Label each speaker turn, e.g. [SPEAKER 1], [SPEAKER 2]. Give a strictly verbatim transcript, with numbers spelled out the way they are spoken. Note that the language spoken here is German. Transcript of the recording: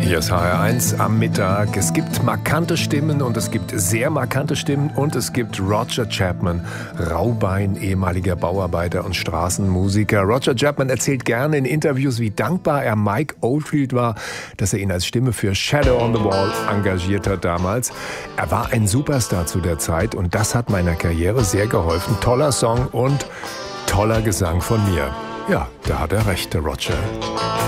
[SPEAKER 1] Hier ist H R eins am Mittag. Es gibt markante Stimmen und es gibt sehr markante Stimmen und es gibt Roger Chapman, Raubein, ehemaliger Bauarbeiter und Straßenmusiker. Roger Chapman erzählt gerne in Interviews, wie dankbar er Mike Oldfield war, dass er ihn als Stimme für Shadow on the Wall engagiert hat damals. Er war ein Superstar zu der Zeit und das hat meiner Karriere sehr geholfen. Toller Song und toller Gesang von mir. Ja, da hat er recht, der Roger.